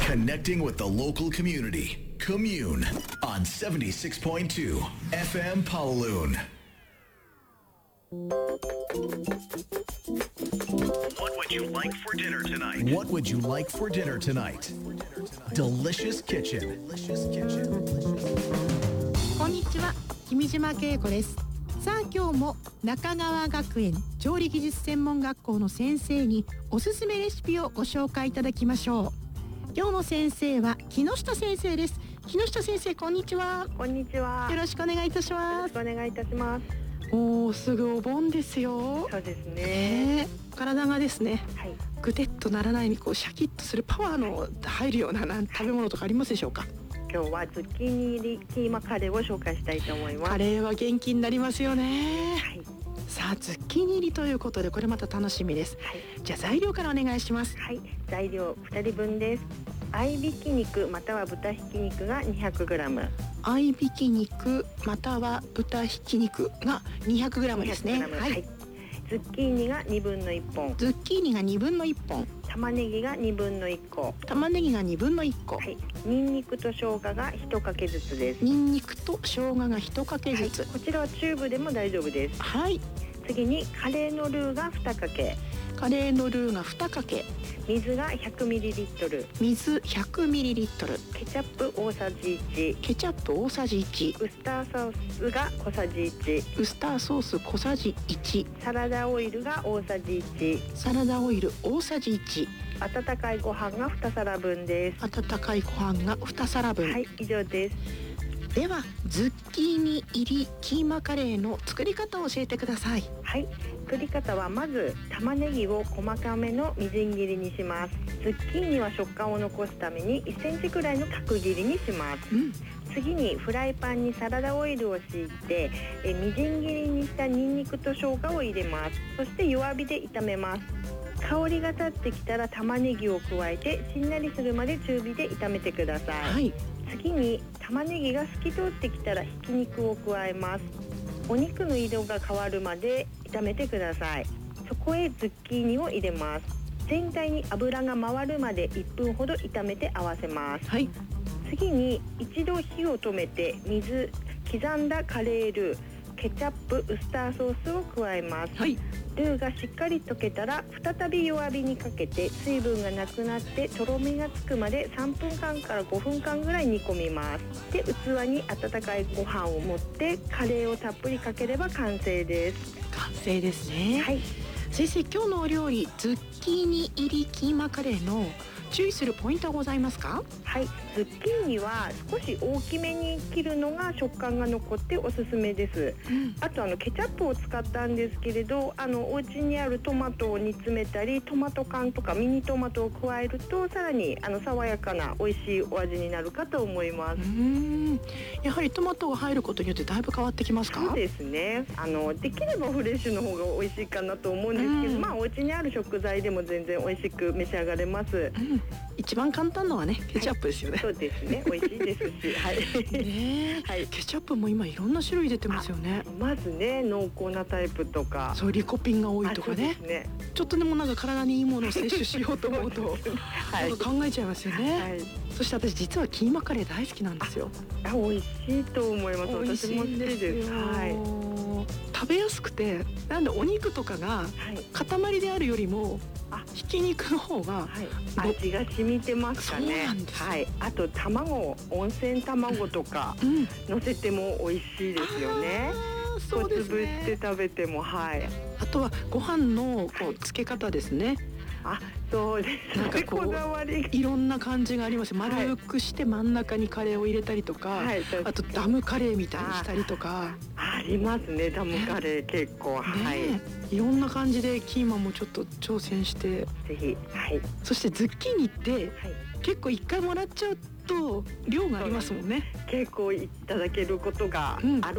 Connecting with the local community. Commune on 76.2 FM Pawaloon. What would you like for dinner tonight? What would you like for dinner tonight? Delicious Kitchen. こんにちは、君島恵子です。さあ今日も中川学園調理技術専門学校の先生におすすめレシピをご紹介いただきましょう。今日の先生は木下先生です。木下先生、こんにちは。 こんにちは。 よろしくお願いいたしよます。 ろしくお願いいたします。 もうすぐお盆ですよ。 そうですね。 体がですね、 はい。 ぐてっとならないようにこうシャキッとするパワーの入るような食べ物とかありますでしょうか。 今日はズッキーニ入りキーマカレーを紹介したいと思います。 カレーは元気になりますよね。 はい。 さあズッキーニ入りということでこれまた楽しみです。 はい。 じゃあ材料からお願いします。 はい。材料2人分です。合いびき肉または豚ひき肉が 200g。 合いびき肉または豚ひき肉が 200g ですね。 はい。ズッキーニが1/2本。 ズッキーニが1/2本。 玉ねぎが1/2個。 玉ねぎが1/2個。 はい。ニンニクと生姜が1かけずつです。 ニンニクと生姜が1かけずつ。 はい、こちらはチューブでも大丈夫です。 はい。 次にカレーのルーが2かけ。 カレーのルーが2かけ。 水が 100ml。 水 100ml。 ケチャップ大さじ1。 ケチャップ大さじ1。 ウスターソースが小さじ1。 ウスターソース小さじ1。 サラダオイルが大さじ1。 サラダオイル大さじ1。 温かいご飯が2皿分です。 温かいご飯が2皿分。 はい、以上です。 ではズッキーニ入りキーマカレーの作り方を教えてください。 はい、作り方はまず玉ねぎを細かめのみじん切りにします。ズッキーニは食感を残すために1センチくらいの角切りにします。次にフライパンにサラダオイルを敷いてみじん切りにしたニンニクと生姜を入れます。そして弱火で炒めます。香りが立ってきたら玉ねぎを加えてしんなりするまで中火で炒めてください。 はい。 次に玉ねぎが透き通ってきたらひき肉を加えます。お肉の色が変わるまで炒めてください。そこへズッキーニを入れます。全体に油が回るまで1分ほど炒めて合わせます。 はい。 次に一度火を止めて水、刻んだカレールー、ケチャップ、ウスターソースを加えます。 はい。 ルーがしっかり溶けたら再び弱火にかけて水分がなくなってとろみがつくまで3分間から5分間ぐらい煮込みます。で、器に温かいご飯を盛ってカレーをたっぷりかければ完成です。 完成ですね。 はい。 先生、今日のお料理ズッキーニ入りキーマカレーの注意するポイントはございますか？ はい、ズッキーニは少し大きめに切るのが食感が残っておすすめです。あとケチャップを使ったんですけれどお家にあるトマトを煮詰めたりトマト缶とかミニトマトを加えるとさらに爽やかな美味しいお味になるかと思います。 やはりトマトが入ることによってだいぶ変わってきますか？ そうですね。できればフレッシュの方が美味しいかなと思うんですけど、まあお家にある食材でも全然美味しく召し上がれます。 一番簡単のはねケチャップですよね。 そうですね。美味しいですし、はい。 ね、はい。ケチャップも今いろんな種類出てますよね。 まずね、濃厚なタイプとか、 そうリコピンが多いとかね。ちょっとでもなんか体にいいものを摂取しようと思うと、なんか考えちゃいますよね。はい。そして私実はキーマカレー大好きなんですよ。 美味しいと思います。 美味しいんですよ。はい。食べやすくて、なんでお肉とかが塊であるよりも。ひき肉の方が、 味が染みてますかね。 そうなんです。 はい。あと卵、温泉卵とか乗せても美味しいですよね。 そうですね。 潰して食べても、はい。 あとはご飯のつけ方ですね。 そうです。なんかこういろんな感じがあります。丸くして真ん中にカレーを入れたりとか、あとダムカレーみたいにしたりとか。 ありますね。ダムカレー結構、はい。 いろんな感じでキーマもちょっと挑戦してぜひ、はい。 そしてズッキーニって、結構1回もらっちゃうと量がありますもんね。 結構いただけることがある